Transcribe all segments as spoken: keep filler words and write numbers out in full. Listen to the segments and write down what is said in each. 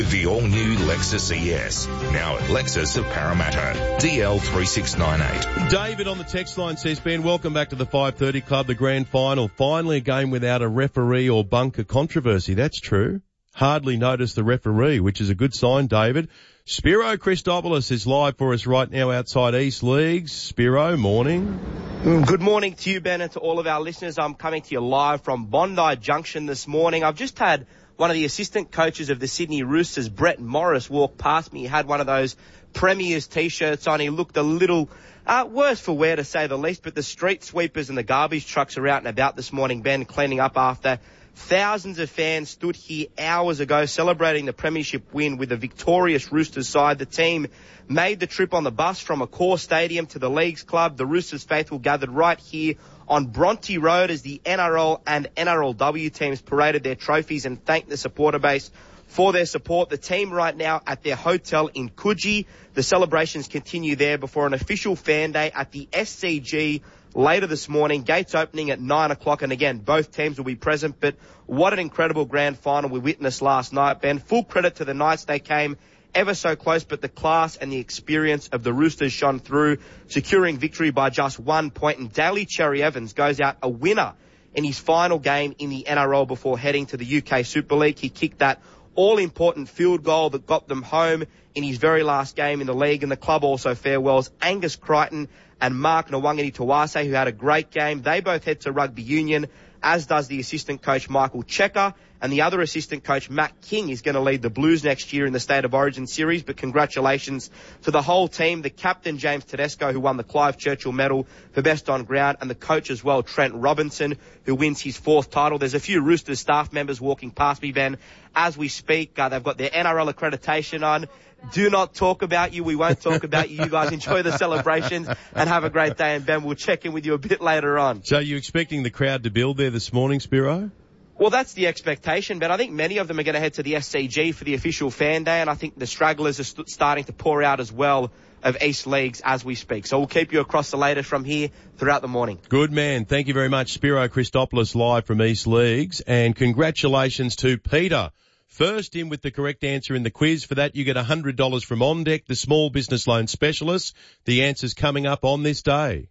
The all-new Lexus E S, now at Lexus of Parramatta, D L three six nine eight. David on the text line says, Ben, welcome back to the five thirty Club, the grand final. Finally a game without a referee or bunker controversy. That's true. Hardly noticed the referee, which is a good sign, David. Spiro Christopoulos is live for us right now outside East Leagues. Spiro, morning. Good morning to you, Ben, and to all of our listeners. I'm coming to you live from Bondi Junction this morning. I've just had one of the assistant coaches of the Sydney Roosters, Brett Morris, walked past me. He had one of those Premiers T-shirts on. He looked a little uh, worse for wear, to say the least, but the street sweepers and the garbage trucks are out and about this morning, Ben, cleaning up after thousands of fans stood here hours ago celebrating the premiership win with the victorious Roosters side. The team made the trip on the bus from Accor Stadium to the Leagues Club. The Roosters faithful gathered right here on Bronte Road as the N R L and N R L W teams paraded their trophies and thanked the supporter base for their support. The team right now at their hotel in Coogee. The celebrations continue there before an official fan day at the S C G later this morning. Gates opening at nine o'clock, and again, both teams will be present. But what an incredible grand final we witnessed last night, Ben. Full credit to the Knights. They came ever so close, but the class and the experience of the Roosters shone through, securing victory by just one point. And Daly Cherry Evans goes out a winner in his final game in the N R L before heading to the U K Super League. He kicked that all-important field goal that got them home in his very last game in the league, and the club also farewells Angus Crichton and Mark Nwangani Tawase, who had a great game. They both head to rugby union, as does the assistant coach Michael Checker, and the other assistant coach Matt King is going to lead the Blues next year in the State of Origin series. But congratulations to the whole team, the captain James Tedesco, who won the Clive Churchill medal for best on ground, and the coach as well, Trent Robinson, who wins his fourth title. There's a few Roosters staff members walking past me, Ben, as we speak. Uh, they've got their N R L accreditation on. Do not talk about you. We won't talk about you. You guys enjoy the celebrations and have a great day. And Ben, we'll check in with you a bit later on. So you expecting the crowd to build there this morning, Spiro? Well, that's the expectation, but I think many of them are going to head to the S C G for the official fan day, and I think the stragglers are st- starting to pour out as well of East Leagues as we speak. So we'll keep you across the latest from here throughout the morning. Good man. Thank you very much, Spiro Christopoulos, live from East Leagues, and congratulations to Peter. First in with the correct answer in the quiz. For that, you get one hundred dollars from OnDeck, the small business loan specialist. The answer's coming up on this day.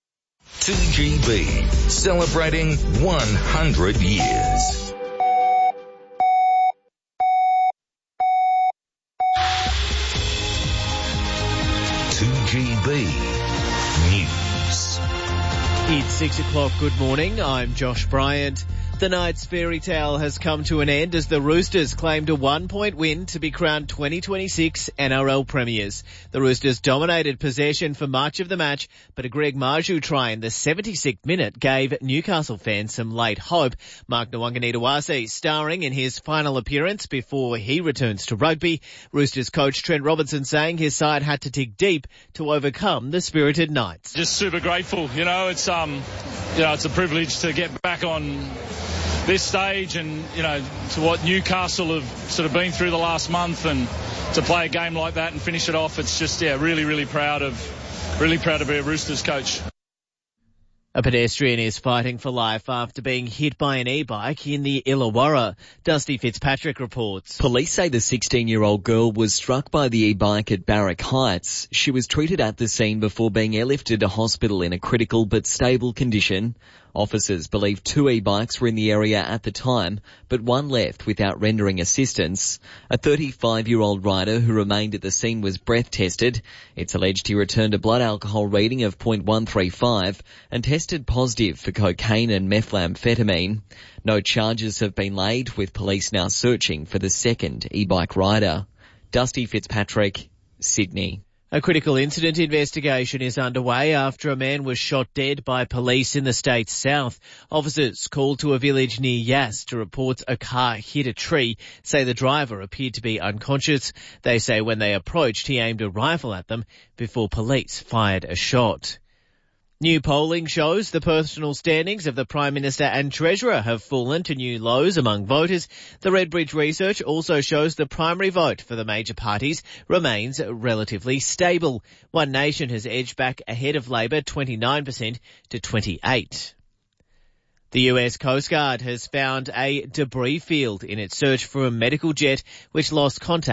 two G B, celebrating one hundred years. two G B News. It's six o'clock. Good morning. I'm Josh Bryant. The night's fairy tale has come to an end as the Roosters claimed a one-point win to be crowned twenty twenty-six N R L Premiers. The Roosters dominated possession for much of the match, but a Greg Marju try in the seventy-sixth minute gave Newcastle fans some late hope. Mark Nwangani Tawase starring in his final appearance before he returns to rugby. Roosters coach Trent Robinson saying his side had to dig deep to overcome the spirited Knights. Just super grateful, you know, it's um, you know, it's a privilege to get back on this stage and, you know, to what Newcastle have sort of been through the last month, and to play a game like that and finish it off, it's just, yeah, really, really proud of, really proud to be a Roosters coach. A pedestrian is fighting for life after being hit by an e-bike in the Illawarra. Dusty Fitzpatrick reports. Police say the sixteen-year-old girl was struck by the e-bike at Barrack Heights. She was treated at the scene before being airlifted to hospital in a critical but stable condition. Officers believe two e-bikes were in the area at the time, but one left without rendering assistance. A thirty-five-year-old rider who remained at the scene was breath tested. It's alleged he returned a blood alcohol reading of point one three five and tested positive for cocaine and methamphetamine. No charges have been laid, with police now searching for the second e-bike rider. Dusty Fitzpatrick, Sydney. A critical incident investigation is underway after a man was shot dead by police in the state's south. Officers called to a village near Yass to report a car hit a tree, say the driver appeared to be unconscious. They say when they approached, he aimed a rifle at them before police fired a shot. New polling shows the personal standings of the Prime Minister and Treasurer have fallen to new lows among voters. The Redbridge research also shows the primary vote for the major parties remains relatively stable. One Nation has edged back ahead of Labor twenty-nine percent to twenty-eight percent. The U S Coast Guard has found a debris field in its search for a medical jet which lost contact